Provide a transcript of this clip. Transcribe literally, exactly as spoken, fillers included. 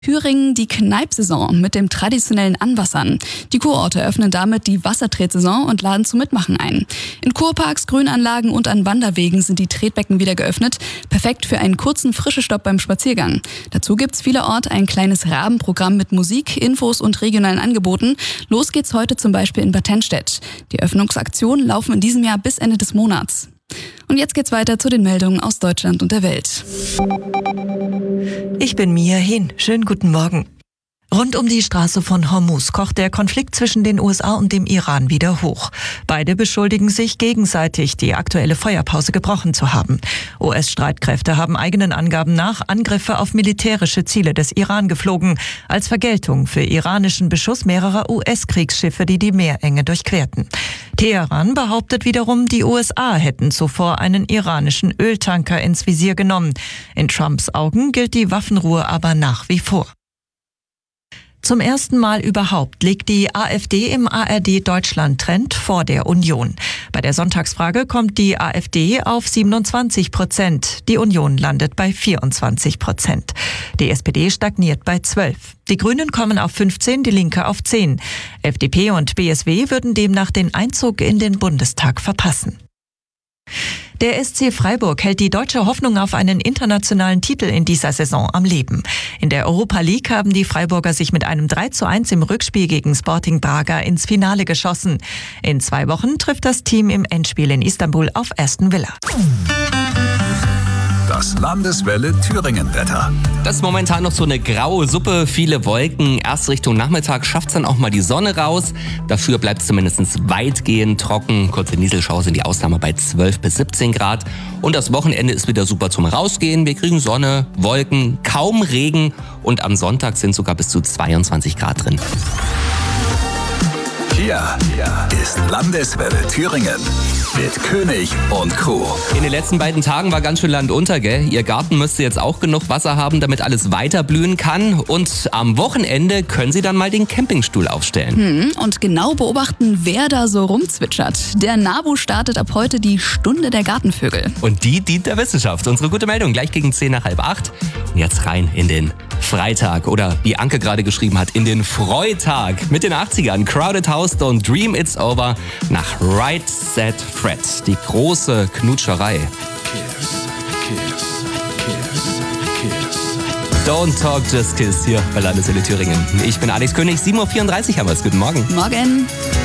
Thüringen die Kneipsaison mit dem traditionellen Anwassern. Die Kurorte öffnen damit die Wassertretsaison und laden zum Mitmachen ein. In Kurparks, Grünanlagen und an Wanderwegen sind die Tretbecken wieder geöffnet. Perfekt für einen kurzen Frischestopp beim Spaziergang. Dazu gibt's vielerorts ein kleines Rahmenprogramm mit Musik, Infos und regionalen Angeboten. Los geht's heute zum Beispiel in Bad Tennstedt. Die Öffnungsaktionen laufen in diesem Jahr bis Ende des Monats. Und jetzt geht's weiter zu den Meldungen aus Deutschland und der Welt. Ich bin Mia Hin. Schönen guten Morgen. Rund um die Straße von Hormuz kocht der Konflikt zwischen den U S A und dem Iran wieder hoch. Beide beschuldigen sich gegenseitig, die aktuelle Feuerpause gebrochen zu haben. U S-Streitkräfte haben eigenen Angaben nach Angriffe auf militärische Ziele des Iran geflogen, als Vergeltung für iranischen Beschuss mehrerer U S-Kriegsschiffe, die die Meerenge durchquerten. Teheran behauptet wiederum, die U S A hätten zuvor einen iranischen Öltanker ins Visier genommen. In Trumps Augen gilt die Waffenruhe aber nach wie vor. Zum ersten Mal überhaupt liegt die AfD im A R D-Deutschland-Trend vor der Union. Bei der Sonntagsfrage kommt die AfD auf siebenundzwanzig Prozent. Die Union landet bei vierundzwanzig Prozent. Die S P D stagniert bei zwölf. Die Grünen kommen auf fünfzehn, die Linke auf zehn. F D P und B S W würden demnach den Einzug in den Bundestag verpassen. Der S C Freiburg hält die deutsche Hoffnung auf einen internationalen Titel in dieser Saison am Leben. In der Europa League haben die Freiburger sich mit einem drei zu eins im Rückspiel gegen Sporting Braga ins Finale geschossen. In zwei Wochen trifft das Team im Endspiel in Istanbul auf Aston Villa. Das Landeswelle Thüringen-Wetter. Das ist momentan noch so eine graue Suppe, viele Wolken. Erst Richtung Nachmittag schafft es dann auch mal die Sonne raus. Dafür bleibt es zumindest weitgehend trocken. Kurze Nieselschauer sind die Ausnahme bei zwölf bis siebzehn Grad. Und das Wochenende ist wieder super zum Rausgehen. Wir kriegen Sonne, Wolken, kaum Regen. Und am Sonntag sind sogar bis zu zweiundzwanzig Grad drin. Hier ist Landeswelle Thüringen mit König und Crew. In den letzten beiden Tagen war ganz schön Land unter, gell? Ihr Garten müsste jetzt auch genug Wasser haben, damit alles weiter blühen kann. Und am Wochenende können Sie dann mal den Campingstuhl aufstellen. Hm, und genau beobachten, wer da so rumzwitschert. Der NABU startet ab heute die Stunde der Gartenvögel. Und die dient der Wissenschaft. Unsere gute Meldung gleich gegen zehn nach halb acht. Und jetzt rein in den Freitag oder wie Anke gerade geschrieben hat, in den Freitag mit den achtzigern. Crowded House, Don't Dream It's Over nach Right Set Fred. Die große Knutscherei. Kiss, kiss, kiss, kiss. Don't Talk, Just Kiss hier bei Landeswelle Thüringen. Ich bin Alex König, sieben Uhr vierunddreißig haben wir es. Guten Morgen. Morgen.